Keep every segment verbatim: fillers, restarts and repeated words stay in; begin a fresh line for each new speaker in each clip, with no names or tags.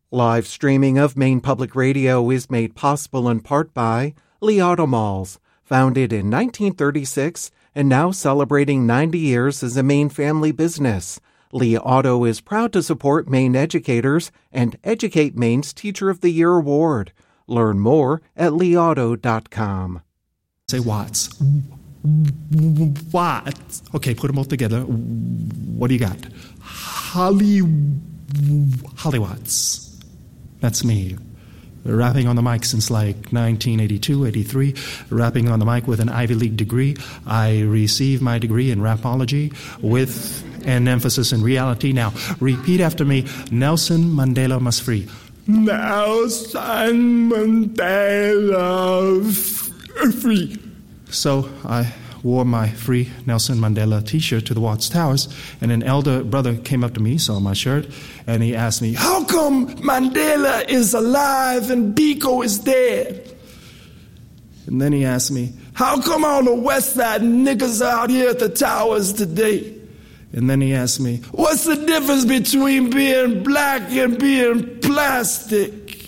Live streaming of Maine Public Radio is made possible in part by Lee Auto Malls, founded in nineteen thirty-six and now celebrating ninety years as a Maine family business. Lee Auto is proud to support Maine educators and Educate Maine's Teacher of the Year Award. Learn more at lee auto dot com.
Say Watts. Watts. Okay, put them all together. What do you got? Holly, Holly Watts. That's me. Rapping on the mic since like nineteen eighty-two, eighty-three. Rapping on the mic with an Ivy League degree. I received my degree in rapology with an emphasis in reality. Now, repeat after me. Nelson Mandela must free. Nelson Mandela free. So I wore my Free Nelson Mandela t-shirt to the Watts Towers, and an elder brother came up to me, saw my shirt, and he asked me, how come Mandela is alive and Biko is dead? And then he asked me, how come on the west side niggas out here at the towers today? And then he asked me, what's the difference between being black and being plastic?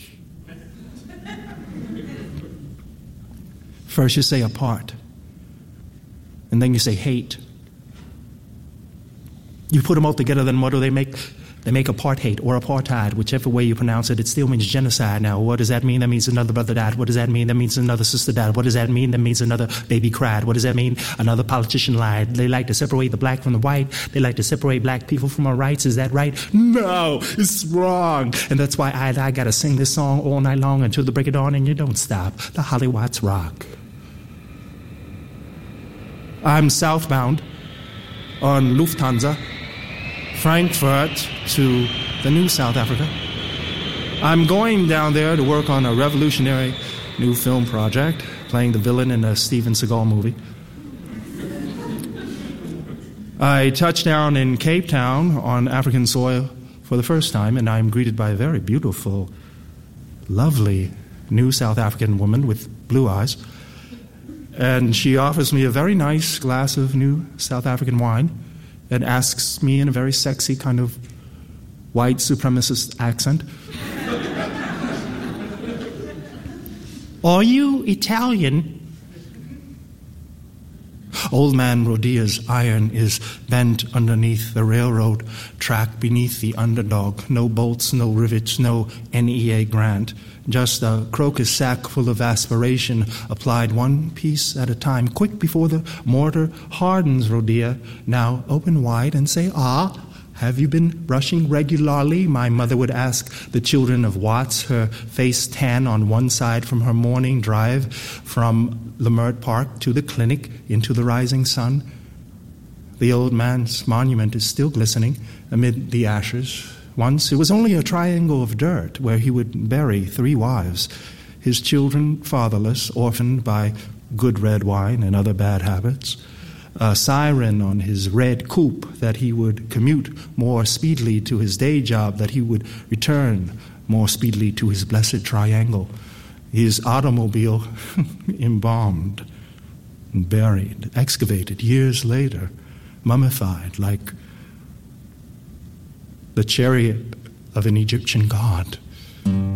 First you say apart. And then you say hate. You put them all together, then what do they make? They make apartheid or apartheid, whichever way you pronounce it. It still means genocide. Now, what does that mean? That means another brother died. What does that mean? That means another sister died. What does that mean? That means another baby cried. What does that mean? Another politician lied. They like to separate the black from the white. They like to separate black people from our rights. Is that right? No, it's wrong. And that's why I, I got to sing this song all night long until the break of dawn, and you don't stop. The Holly Watts rock. I'm southbound on Lufthansa, Frankfurt to the new South Africa. I'm going down there to work on a revolutionary new film project, playing the villain in a Steven Seagal movie. I touch down in Cape Town on African soil for the first time, and I'm greeted by a very beautiful, lovely new South African woman with blue eyes. And she offers me a very nice glass of new South African wine and asks me in a very sexy kind of white supremacist accent, are you Italian? Old man Rodia's iron is bent underneath the railroad track beneath the underdog. No bolts, no rivets, no N E A grant. Just a crocus sack full of aspiration applied one piece at a time. Quick before the mortar hardens, Rodia. Now open wide and say, ah, have you been brushing regularly? My mother would ask the children of Watts, her face tan on one side from her morning drive from Lemert Park to the clinic into the rising sun. The old man's monument is still glistening amid the ashes. Once it was only a triangle of dirt where he would bury three wives, his children fatherless, orphaned by good red wine and other bad habits. A siren on his red coupe that he would commute more speedily to his day job, that he would return more speedily to his blessed triangle. His automobile embalmed and buried, excavated years later, mummified like the chariot of an Egyptian god.